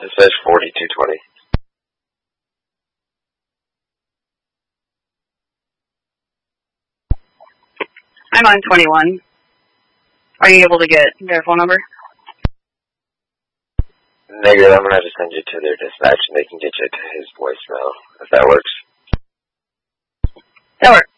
It says 4220. I'm on 21. Are you able to get their phone number? Negative, I'm going to have to send you to their dispatch and they can get you to his voicemail, if that works. That works.